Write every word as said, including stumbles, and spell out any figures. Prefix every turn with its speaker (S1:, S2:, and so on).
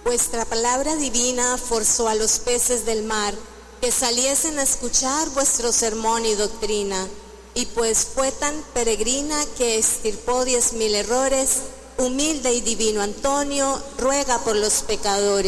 S1: vuestra palabra divina forzó a los peces del mar que saliesen a escuchar vuestro sermón y doctrina, y pues fue tan peregrina que extirpó diez mil errores, humilde y divino Antonio, ruega por los pecadores.